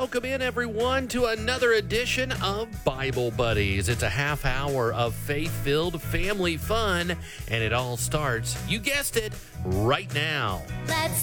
Welcome in, everyone, to another edition of Bible Buddies. It's a half hour of faith-filled family fun, and it all starts, you guessed it, right now. Let's